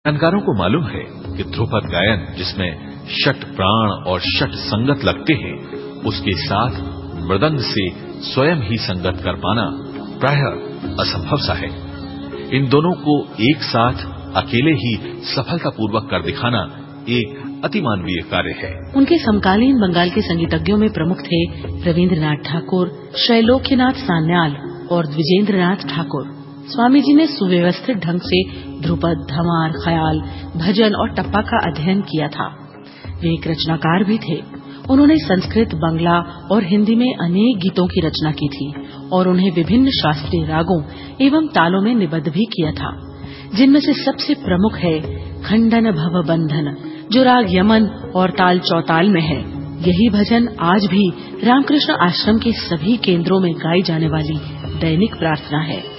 जानकारों को मालूम है कि ध्रुपद गायन, जिसमें षट प्राण और षट संगत लगते हैं, उसके साथ मृदंग से स्वयं ही संगत कर पाना प्रायः असंभव सा है। इन दोनों को एक साथ अकेले ही सफलतापूर्वक कर दिखाना एक अतिमानवीय कार्य है। उनके समकालीन बंगाल के संगीतज्ञों में प्रमुख थे रविंद्रनाथ ठाकुर, त्रैलोक्यनाथ सान्याल और द्विजेंद्रनाथ ठाकुर। स्वामी जी ने सुव्यवस्थित ढंग से ध्रुपद, धमार, ख्याल, भजन और टप्पा का अध्ययन किया था। वे एक रचनाकार भी थे। उन्होंने संस्कृत, बंगला और हिंदी में अनेक गीतों की रचना की थी और उन्हें विभिन्न शास्त्रीय रागों एवं तालों में निबद्ध भी किया था, जिनमें से सबसे प्रमुख है खंडन भव बंधन, जो राग यमन और ताल चौताल में है। यही भजन आज भी रामकृष्ण आश्रम के सभी केंद्रों में गाई जाने वाली दैनिक प्रार्थना है।